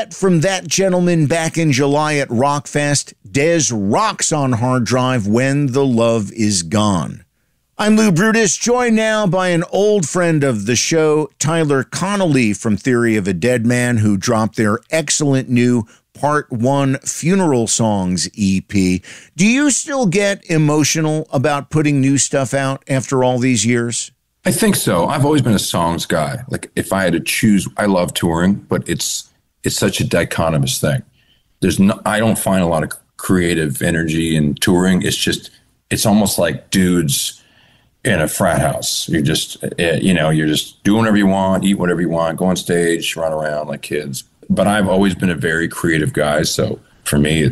From that gentleman back in July at Rockfest, Dez rocks on hard drive When the Love Is Gone. I'm Lou Brutus, joined now by an old friend of the show, Tyler Connolly from Theory of a Dead Man, who dropped their excellent new Part 1 Funeral Songs EP. Do you still get emotional about putting new stuff out after all these years? I think so. I've always been a songs guy. Like, if I had to choose, I love touring, but it's such a dichotomous thing. I don't find a lot of creative energy in touring. It's almost like dudes in a frat house. You're just doing whatever you want, eat whatever you want, go on stage, run around like kids. But I've always been a very creative guy. So for me,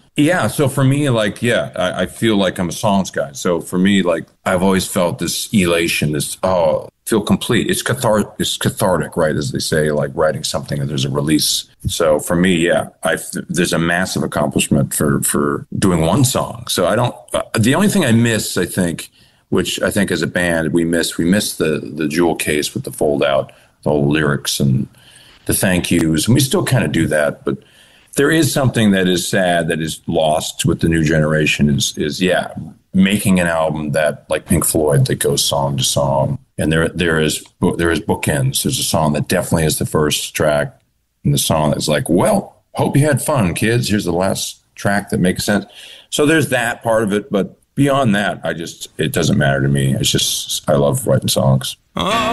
I feel like I'm a songs guy. So for me, like, I've always felt this elation, feel complete. It's cathartic, right? As they say, like writing something, there's a release. So for me, there's a massive accomplishment for doing one song. So the only thing I miss, I think, which I think as a band, we miss the jewel case with the fold out, the whole lyrics and the thank yous. And we still kind of do that, but there is something that is sad, that is lost with the new generation is making an album that, like Pink Floyd, that goes song to song. And there is bookends. There's a song that definitely is the first track, and the song that's like, well, hope you had fun, kids. Here's the last track that makes sense. So there's that part of it, but beyond that, it doesn't matter to me. I love writing songs.